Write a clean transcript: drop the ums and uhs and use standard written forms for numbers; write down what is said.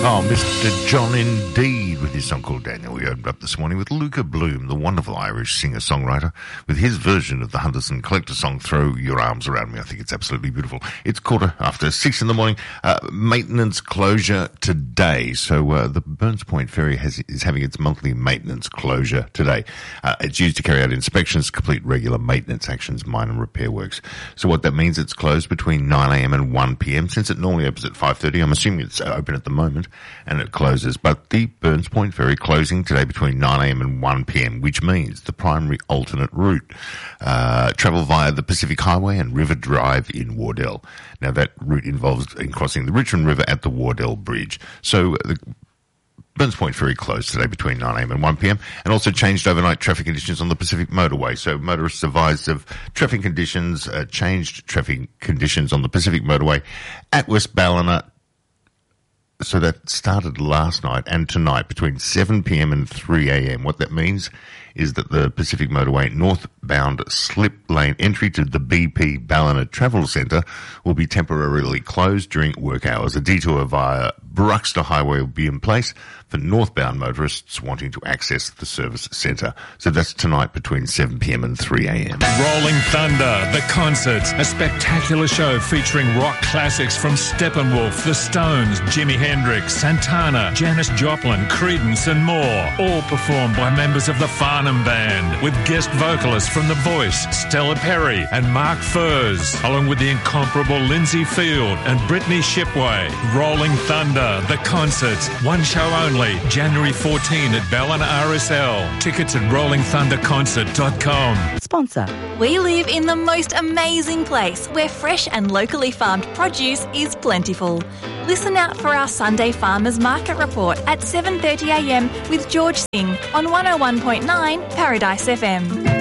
Oh, Mr. John indeed, with his song called Daniel. We opened up this morning with Luca Bloom, the wonderful Irish singer-songwriter, with his version of the Henderson Collector song, Throw Your Arms Around Me. I think it's absolutely beautiful. It's 6:15 in the morning. Maintenance closure today. So the Burns Point Ferry is having its monthly maintenance closure today. It's used to carry out inspections, complete regular maintenance actions, minor repair works. So what that means, it's closed between 9 a.m. and 1 p.m. Since it normally opens at 5:30, I'm assuming it's open at the moment, and it closes. But the Burns Point Ferry closing today between 9 a.m. and 1 p.m., which means the primary alternate route, travel via the Pacific Highway and River Drive in Wardell. Now that route involves crossing the Richmond River at the Wardell Bridge. So the Burns Point Ferry closed today between 9 a.m. and 1 p.m. and also changed overnight traffic conditions on the Pacific Motorway. So motorists advised of traffic conditions, changed traffic conditions on the Pacific Motorway at West Ballina. So that started last night and tonight between 7 p.m. and 3 a.m. What that means is that the Pacific Motorway northbound slip lane entry to the BP Ballina Travel Centre will be temporarily closed during work hours. A detour via Bruxter Highway will be in place for northbound motorists wanting to access the service centre. So that's tonight between 7 p.m. and 3 a.m. Rolling Thunder, the concert, a spectacular show featuring rock classics from Steppenwolf, The Stones, Jimi Hendrix, Santana, Janis Joplin, Creedence and more, all performed by members of the Farnham Band, with guest vocalists from The Voice, Stella Perry and Mark Furze, along with the incomparable Lindsay Field and Brittany Shipway. Rolling Thunder, the concert, one show only, January 14 at Ballina RSL. Tickets at rollingthunderconcert.com. Sponsor. We live in the most amazing place where fresh and locally farmed produce is plentiful. Listen out for our Sunday Farmers Market Report at 7:30 a.m. with George Singh on 101.9 Paradise FM.